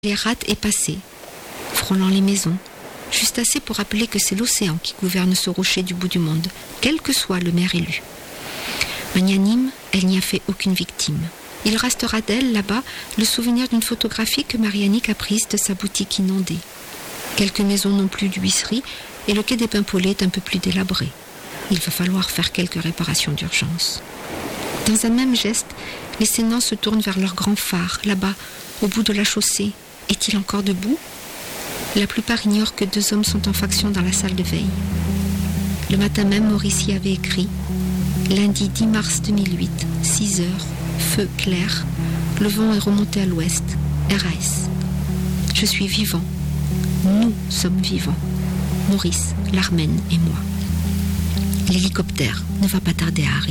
Les rades est passé, frôlant les maisons, juste assez pour rappeler que c'est l'océan qui gouverne ce rocher du bout du monde, quel que soit le maire élu. Magnanime, elle n'y a fait aucune victime. Il restera d'elle, là-bas, le souvenir d'une photographie que Mariannick a prise de sa boutique inondée. Quelques maisons n'ont plus d'huisserie et le quai des Paimpolais est un peu plus délabré. Il va falloir faire quelques réparations d'urgence. Dans un même geste, les Sénans se tournent vers leur grand phare, là-bas, au bout de la chaussée. Est-il encore debout ? La plupart ignorent que 2 hommes sont en faction dans la salle de veille. Le matin même, Maurice y avait écrit « Lundi 10 mars 2008, 6 heures, feu clair, le vent est remonté à l'ouest, RAS. Je suis vivant. Nous sommes vivants. Maurice, l'Armène et moi. L'hélicoptère ne va pas tarder à arriver. »